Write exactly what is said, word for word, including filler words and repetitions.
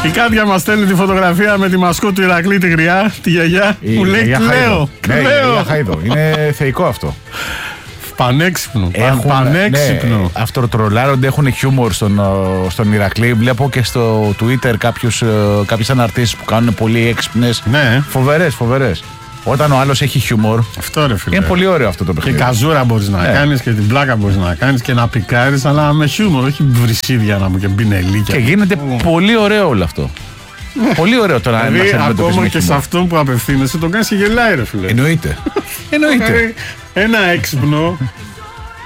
Η Κάτια μας στέλνει τη φωτογραφία με τη μασκό του Ηρακλή, τη γριά, τη γιαγιά. Μου λέει κλαίω. Κλαίω. Είναι θεϊκό αυτό. Πανέξυπνο. Έχουν, πανέξυπνο. Ναι, αυτοτρολάρονται, έχουν χιούμορ στον, στον Ηρακλή. Βλέπω και στο Twitter κάποιες αναρτήσεις που κάνουν πολύ έξυπνες. Ναι. Φοβερές, φοβερές. Όταν ο άλλος έχει χιούμορ. Αυτό ρε φίλε. Είναι πολύ ωραίο αυτό το παιχνίδι. Και καζούρα μπορείς να ναι. κάνεις και την πλάκα μπορείς να κάνεις και να πικάρεις, αλλά με χιούμορ, όχι βρυσίδια να μου και μπινελίκια. Και γίνεται mm. πολύ ωραίο όλο αυτό. Πολύ ωραίο τώρα να δηλαδή, ακόμα και σε αυτόν που απευθύνεσαι τον κάνεις και γελάει ρε φίλε. Εννοείται. Εννοείται. Ένα έξυπνο